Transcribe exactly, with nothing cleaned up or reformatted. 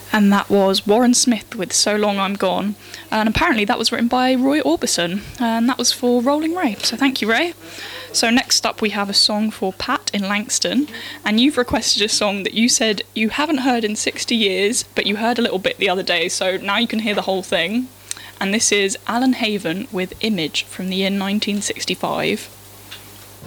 And that was Warren Smith with So Long I'm Gone. And apparently that was written by Roy Orbison, and that was for Rolling Ray. So thank you, Ray. So next up we have a song for Pat in Langston, and you've requested a song that you said you haven't heard in sixty years, but you heard a little bit the other day, so now you can hear the whole thing. And this is Alan Haven with Image from the year nineteen sixty-five.